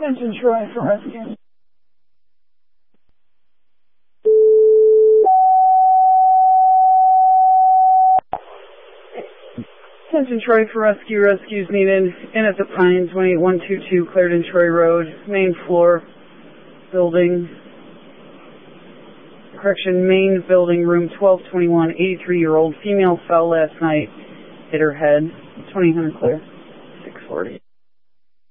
Attention Troy for rescue. Attention Troy for rescue. Rescues needed. In at the Pines, 18122 Clarendon Troy Road, main floor, building. Correction, main building, room 1221. 83-year-old female fell last night. Hit her head. 2000 clear. 640.